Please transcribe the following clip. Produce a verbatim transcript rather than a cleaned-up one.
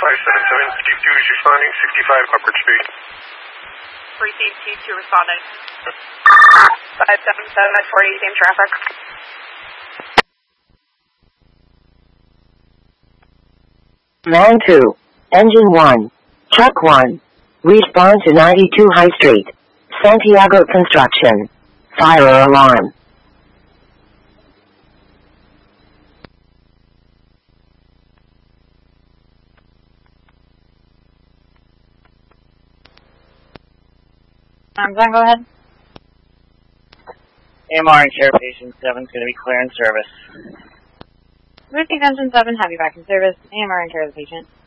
five seven seven, Steve two is responding, sixty-five Upward Street. Precinct Steve two responding. five seven seven, forty, same traffic. Man two, Engine one, Truck one, respond to ninety-two High Street, Santiago Construction. Fire alarm. Um, Glenn, go ahead. A M R and Care Patient seven is going to be clear in service. Route Engine seven, have you back in service. A M R and Care of the patient.